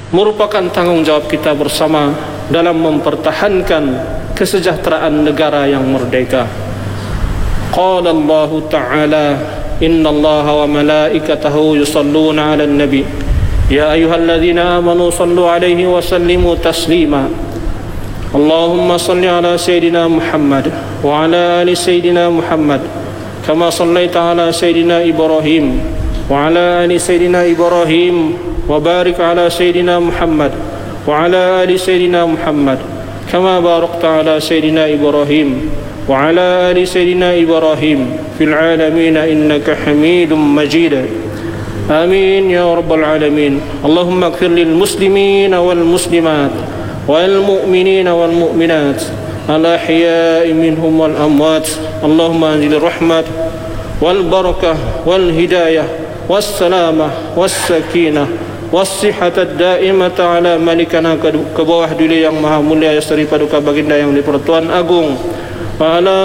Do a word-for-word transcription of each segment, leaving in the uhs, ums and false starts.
merupakan tanggungjawab kita bersama dalam mempertahankan kesejahteraan negara yang merdeka. Qala Allah Ta'ala, Inna Allah wa malaikatahu yusalluna ala nabi ya ayyuhalladzina amanu sallu alaihi wa sallimu taslima. Allahumma salli ala Sayyidina Muhammad wa ala ali Sayyidina Muhammad kama sallaita ala Sayyidina Ibrahim wa ala ali Sayyidina Ibrahim wa barik ala Sayyidina Muhammad wa ala ali Sayyidina Muhammad kama barakta ala Sayyidina Ibrahim wa ala ali Sayyidina Ibrahim fil alamin innaka Hamidum Majid. Amin ya rabbal alamin. Allahumma ighfir lil muslimin wal muslimat wal mu'minin wal mu'minat al ahya'i minhum wal amwat. Allahumma anzil rahmat wal barakah wal hidayah was salamah was sakinah was-sihhatad daimata ala malikana, ke bawah dulu yang maha mulia Sri Paduka Baginda yang di-Pertuan Agung, wa ala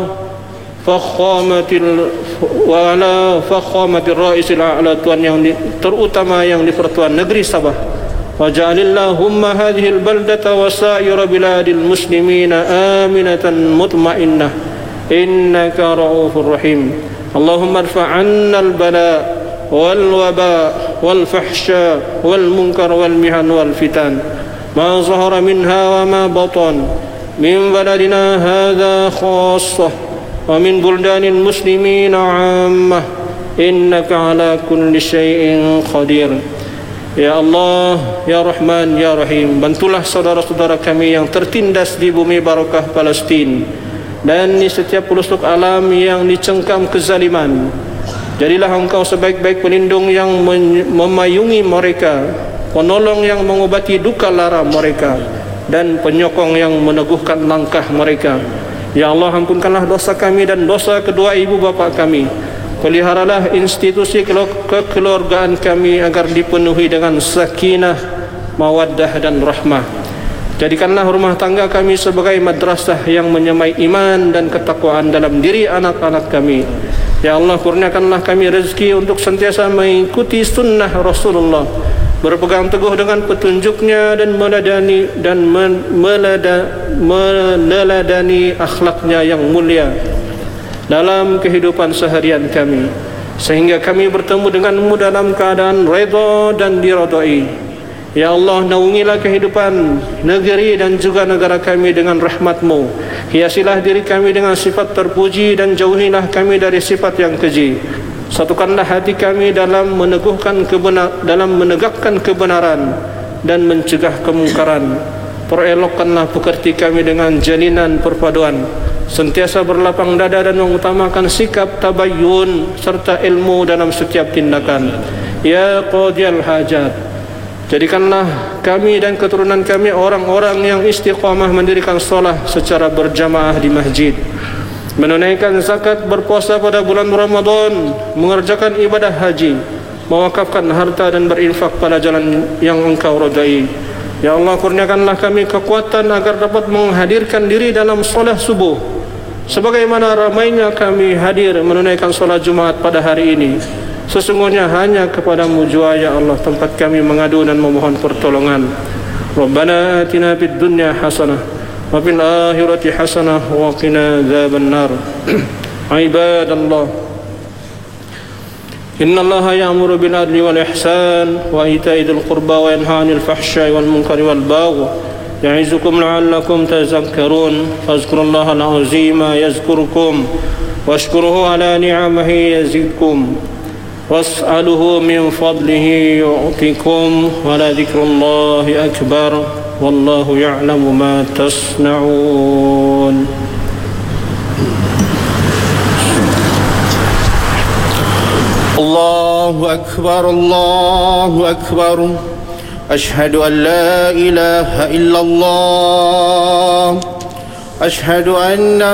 fakhamatil wa ala fakhamatir raisil a'la, tuan yang di, terutama yang di-Pertuan Negeri Sabah. Wa ja'alillahumma hadhil baldata wa sa'ira biladil muslimina aminatan mutmainnah innaka ra'ufur rahim. Allahumma irfa'anna al-bala wal waba wal fahsya wal munkar wal mihan wal fitan ma zahara minha wa ma batan min baladina hadha khassah wa min buldanil muslimin 'ammah innaka ala kulli syai'in qadir. Ya Allah, ya Rahman, ya Rahim, bantulah saudara-saudara kami yang tertindas di bumi barakah Palestin dan di setiap pelosok alam yang dicengkam kezaliman. Jadilah Engkau sebaik-baik pelindung yang memayungi mereka, penolong yang mengobati duka lara mereka, dan penyokong yang meneguhkan langkah mereka. Ya Allah, ampunkanlah dosa kami dan dosa kedua ibu bapa kami. Peliharalah institusi kekeluargaan kami agar dipenuhi dengan sakinah, mawaddah dan rahmah. Jadikanlah rumah tangga kami sebagai madrasah yang menyemai iman dan ketakwaan dalam diri anak-anak kami. Ya Allah, kurniakanlah kami rezeki untuk sentiasa mengikuti sunnah Rasulullah, berpegang teguh dengan petunjuknya dan meladani dan melada, meneladani akhlaknya yang mulia dalam kehidupan seharian kami, sehingga kami bertemu denganmu dalam keadaan redha dan diridhai. Ya Allah, naungilah kehidupan negeri dan juga negara kami dengan rahmat-Mu. Hiasilah diri kami dengan sifat terpuji dan jauhilah kami dari sifat yang keji. Satukanlah hati kami dalam meneguhkan kebenar, dalam menegakkan kebenaran dan mencegah kemungkaran. Perelokkanlah pekerti kami dengan jalinan perpaduan, sentiasa berlapang dada dan mengutamakan sikap tabayyun serta ilmu dalam setiap tindakan. Ya Qadiyal Hajat, jadikanlah kami dan keturunan kami orang-orang yang istiqamah mendirikan solat secara berjamaah di masjid, menunaikan zakat, berpuasa pada bulan Ramadan, mengerjakan ibadah haji, mewakafkan harta dan berinfak pada jalan yang Engkau ridai. Ya Allah, kurniakanlah kami kekuatan agar dapat menghadirkan diri dalam solat subuh, sebagaimana ramainya kami hadir menunaikan solat Jumaat pada hari ini. Sesungguhnya hanya kepadamu jua ya Allah tempat kami mengadu dan memohon pertolongan. Rabbana atina fid dunya hasanah wa fil akhirati hasanah wa qina adzaban nar. Ibadallah, innallaha ya'muru bil adli wal ihsan wa ita'i dzil qurba wa yanha 'anil fahsya'i wal munkari wal baghi ya'izukum la'allakum tadhakkarun. Fazkurullaha al-'azima yazkurkum washkuruhu 'ala ni'amihi yazidkum was'aluhu min fadlihi yu'tikum wa la dzikrullahi akbar wallahu ya'lamu ma tasna'un. Allahu akbar, Allahu akbar. Ashhadu an la ilaha illallah. Ashhadu anna